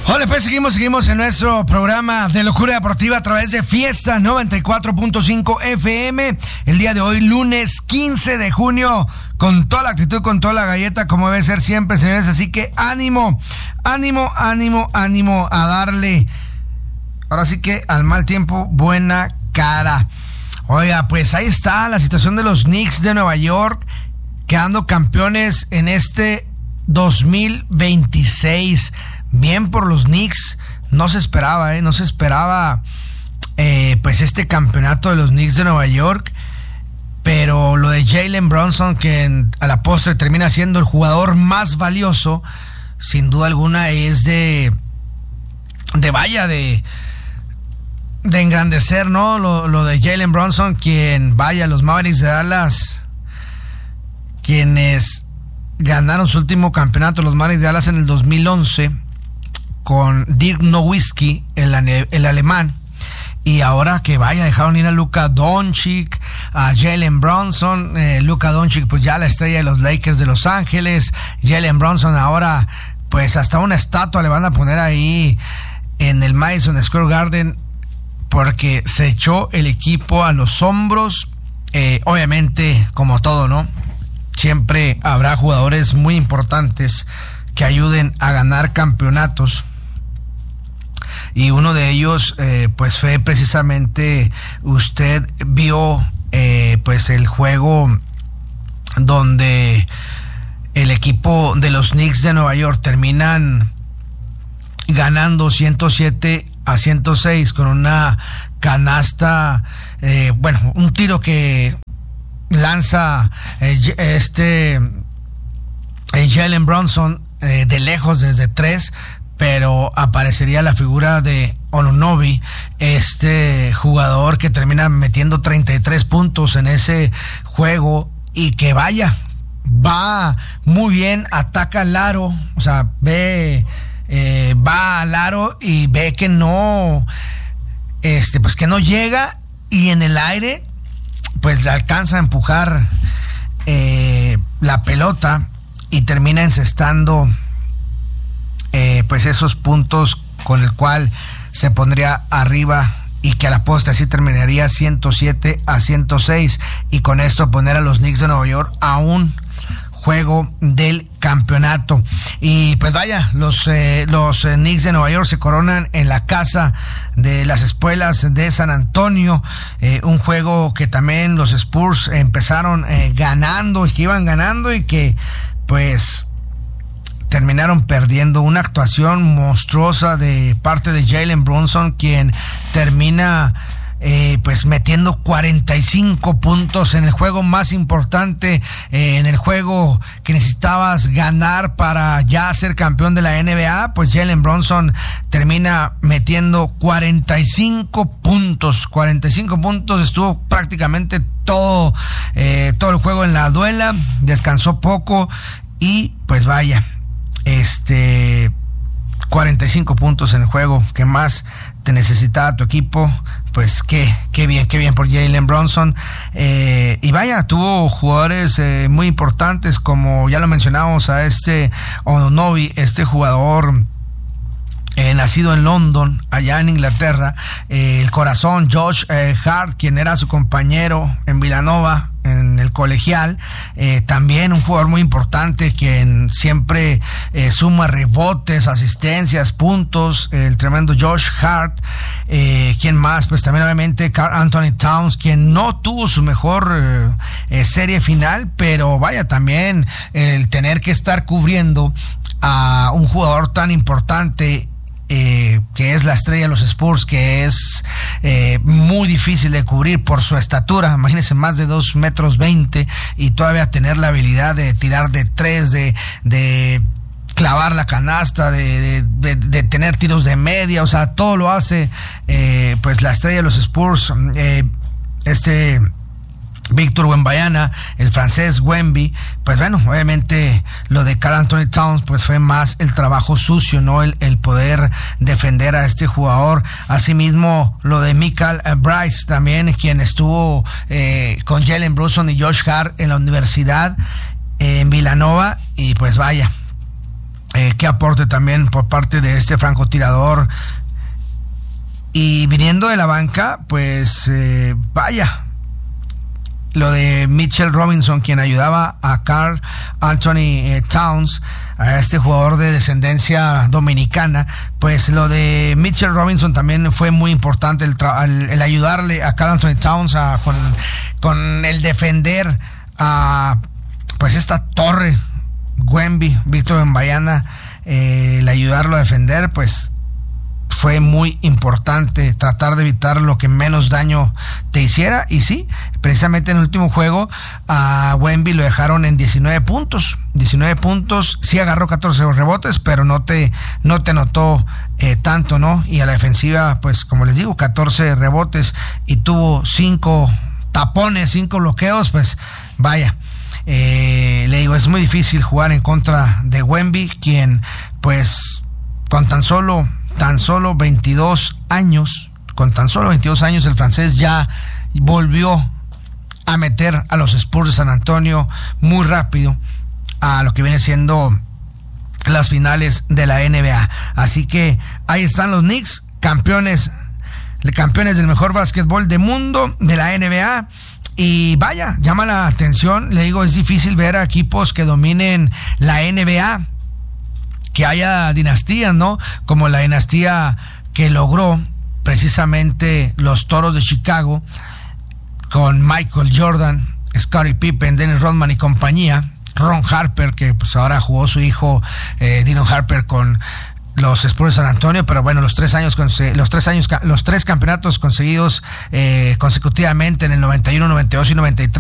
Hola, pues seguimos en nuestro programa de Locura Deportiva a través de Fiesta 94.5 FM. El día de hoy, lunes 15 de junio, con toda la actitud, con toda la galleta, como debe ser siempre, señores. Así que ánimo a darle. Ahora sí que al mal tiempo, buena cara. Oiga, pues ahí está la situación de los Knicks de Nueva York, quedando campeones en este 2026. Bien por los Knicks, no se esperaba pues este campeonato de los Knicks de Nueva York, pero lo de Jalen Brunson, que a la postre termina siendo el jugador más valioso, sin duda alguna es de engrandecer, ¿no? Lo de Jalen Brunson, quien los Mavericks de Dallas, quienes ganaron su último campeonato, los Mavericks de Dallas en el 2011, con Dirk Nowitzki, el alemán, y ahora que dejaron ir a Luka Doncic, a Jalen Brunson. Luka Doncic, pues ya la estrella de los Lakers de Los Ángeles. Jalen Brunson ahora, pues hasta una estatua le van a poner ahí en el Madison Square Garden, porque se echó el equipo a los hombros. Obviamente, como todo, ¿no? Siempre habrá jugadores muy importantes que ayuden a ganar campeonatos. Y uno de ellos, pues fue precisamente, usted vio, pues el juego donde el equipo de los Knicks de Nueva York terminan ganando 107-106 con una canasta, un tiro que lanza Jalen Brunson de lejos desde 3, pero aparecería la figura de Anunoby, este jugador que termina metiendo 33 puntos en ese juego, y que va muy bien, ataca al aro, o sea, va al aro y ve que no, pues que no llega, y en el aire pues le alcanza a empujar la pelota y termina encestando pues esos puntos con el cual se pondría arriba, y que a la postre así terminaría 107-106, y con esto poner a los Knicks de Nueva York a un juego del campeonato. Y pues los Knicks de Nueva York se coronan en la casa de las espuelas de San Antonio, un juego que también los Spurs empezaron ganando, y que iban ganando, y que pues terminaron perdiendo. Una actuación monstruosa de parte de Jalen Brunson, quien termina pues metiendo 45 puntos en el juego más importante, en el juego que necesitabas ganar para ya ser campeón de la NBA. Pues Jalen Brunson termina metiendo 45 puntos, estuvo prácticamente todo el juego en la duela, descansó poco, y pues 45 puntos en el juego que más te necesitaba tu equipo. Pues qué bien por Jalen Brunson. Y tuvo jugadores muy importantes, como ya lo mencionamos, a Anunoby, este jugador nacido en London, allá en Inglaterra, el corazón, Josh Hart, quien era su compañero en Villanova en el colegial, también un jugador muy importante, quien siempre suma rebotes, asistencias, puntos, el tremendo Josh Hart. ¿Quién más? Pues también obviamente Karl Anthony Towns, quien no tuvo su mejor serie final, pero también el tener que estar cubriendo a un jugador tan importante, que es la estrella de los Spurs, que es muy difícil de cubrir por su estatura. Imagínense, más de 2 metros 20, y todavía tener la habilidad de tirar de 3, de clavar la canasta, de tener tiros de media, o sea, todo lo hace pues la estrella de los Spurs, Víctor Wembanyama, el francés Wemby. Pues obviamente lo de Karl Anthony Towns pues fue más el trabajo sucio, ¿no? El poder defender a este jugador. Asimismo, lo de Michael Bryce también, quien estuvo con Jalen Brunson y Josh Hart en la universidad en Villanova, y pues qué aporte también por parte de este francotirador. Y viniendo de la banca, pues vaya, lo de Mitchell Robinson, quien ayudaba a Karl Anthony Towns, a este jugador de descendencia dominicana, pues lo de Mitchell Robinson también fue muy importante, el ayudarle a Karl Anthony Towns con el defender a pues esta torre Wemby, Víctor Wembanyama, el ayudarlo a defender, pues fue muy importante tratar de evitar lo que menos daño te hiciera. Y sí, precisamente en el último juego a Wemby lo dejaron en 19 puntos. Sí agarró 14 rebotes, pero no te anotó tanto, ¿no? Y a la defensiva, pues como les digo, 14 rebotes y tuvo 5 tapones, 5 bloqueos, pues vaya. Le digo, es muy difícil jugar en contra de Wemby, quien pues con tan solo 22 años, el francés ya volvió a meter a los Spurs de San Antonio muy rápido a lo que viene siendo las finales de la NBA. Así que ahí están los Knicks, campeones del mejor básquetbol del mundo, de la NBA. Y vaya, llama la atención, le digo, es difícil ver a equipos que dominen la NBA, que haya dinastías, ¿no? Como la dinastía que logró precisamente los Toros de Chicago con Michael Jordan, Scottie Pippen, Dennis Rodman y compañía, Ron Harper, que pues ahora jugó su hijo Dino Harper con los Spurs de San Antonio, pero bueno, los tres campeonatos conseguidos consecutivamente en el 91, 92 y 93.